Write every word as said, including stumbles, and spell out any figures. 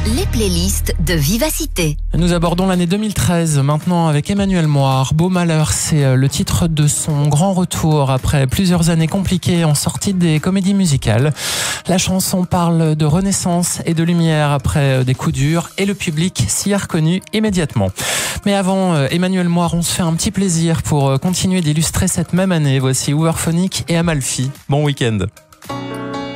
Les playlists de Vivacité. Nous abordons l'année deux mille treize maintenant avec Emmanuel Moire. Beau malheur, c'est le titre de son grand retour après plusieurs années compliquées en sortie des comédies musicales. La chanson parle de renaissance et de lumière après des coups durs et le public s'y a reconnu immédiatement. Mais avant Emmanuel Moire, on se fait un petit plaisir pour continuer d'illustrer cette même année. Voici Hooverphonic et Amalfi. Bon week-end.